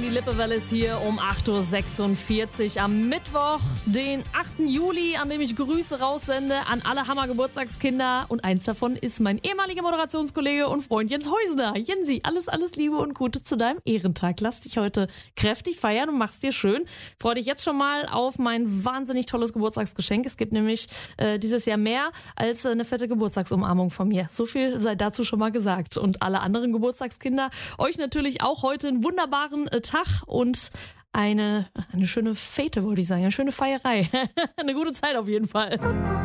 die Lippewelle ist hier um 8.46 Uhr am Mittwoch, den 8. Juli, an dem ich Grüße raussende an alle Hammer-Geburtstagskinder. Und eins davon ist mein ehemaliger Moderationskollege und Freund Jens Häusner. Jensi, alles Liebe und Gute zu deinem Ehrentag. Lass dich heute kräftig feiern und mach's dir schön. Freu dich jetzt schon mal auf mein wahnsinnig tolles Geburtstagsgeschenk. Es gibt nämlich dieses Jahr mehr als eine fette Geburtstagsumarmung von mir. So viel sei dazu schon mal gesagt. Und alle anderen Geburtstagskinder, euch natürlich auch heute einen wunderbaren Tag und eine schöne Fete, wollte ich sagen, eine schöne Feierei. Eine gute Zeit auf jeden Fall.